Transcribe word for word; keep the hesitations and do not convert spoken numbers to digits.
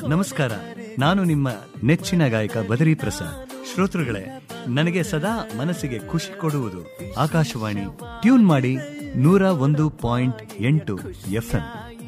ನಮಸ್ಕಾರ. ನಾನು ನಿಮ್ಮ ನೆಚ್ಚಿನ ಗಾಯಕ ಬದರಿ ಪ್ರಸಾದ್. ಶ್ರೋತೃಗಳೇ, ನನಗೆ ಸದಾ ಮನಸ್ಸಿಗೆ ಖುಷಿ ಕೊಡುವುದು ಆಕಾಶವಾಣಿ. ಟ್ಯೂನ್ ಮಾಡಿ ನೂರ ಒಂದು ಪಾಯಿಂಟ್ ಎಂಟು ಎಫ್ ಎಂ.